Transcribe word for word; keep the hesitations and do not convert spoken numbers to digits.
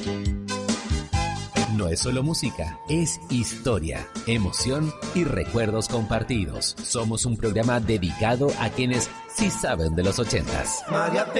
No es solo música, es historia, emoción y recuerdos compartidos. Somos un programa dedicado a quienes sí saben de los ochentas. María